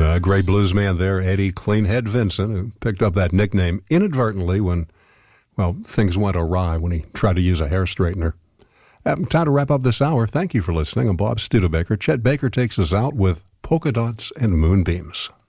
Great blues man there, Eddie Cleanhead Vinson, who picked up that nickname inadvertently when, well, things went awry when he tried to use a hair straightener. Time to wrap up this hour. Thank you for listening. I'm Bob Studebaker. Chet Baker takes us out with Polka Dots and Moonbeams.